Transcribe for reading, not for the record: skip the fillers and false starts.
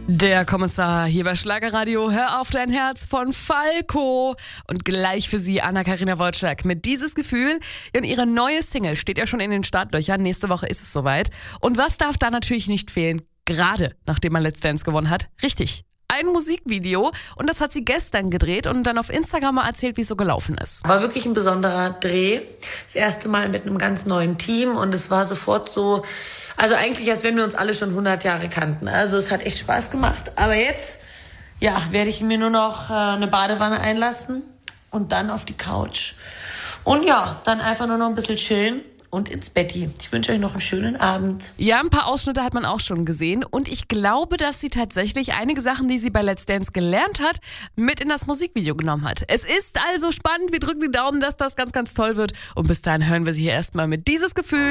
Der Kommissar hier bei Schlagerradio. Hör auf dein Herz von Falco. Und gleich für Sie Anna-Karina Wojcik mit Dieses Gefühl. Und ihre neue Single steht ja schon in den Startlöchern. Nächste Woche ist es soweit. Und was darf da natürlich nicht fehlen? Gerade nachdem man Let's Dance gewonnen hat. Richtig. Ein Musikvideo, und das hat sie gestern gedreht und dann auf Instagram mal erzählt, wie es so gelaufen ist. War wirklich ein besonderer Dreh. Das erste Mal mit einem ganz neuen Team und es war sofort so, also eigentlich, als wenn wir uns alle schon 100 Jahre kannten. Also es hat echt Spaß gemacht. Aber jetzt, ja, werde ich mir nur noch eine Badewanne einlassen und dann auf die Couch. Und ja, dann einfach nur noch ein bisschen chillen. Und ins Betti. Ich wünsche euch noch einen schönen Abend. Ja, ein paar Ausschnitte hat man auch schon gesehen. Und ich glaube, dass sie tatsächlich einige Sachen, die sie bei Let's Dance gelernt hat, mit in das Musikvideo genommen hat. Es ist also spannend. Wir drücken die Daumen, dass das ganz, ganz toll wird. Und bis dahin hören wir sie hier erstmal mit Dieses Gefühl.